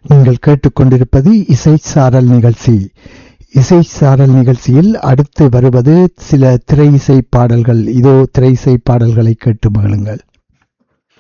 நீங்கள் கேட்டுக்கொண்டிருப்பது இசைச்சாரல் நிகழ்ச்சி. இசைச்சாரல் நிகழ்ச்சியில் அடுத்து வருவது சில திரை இசை பாடல்கள். இதோ திரை இசை பாடல்களை கேட்டு மகிழுங்கள்.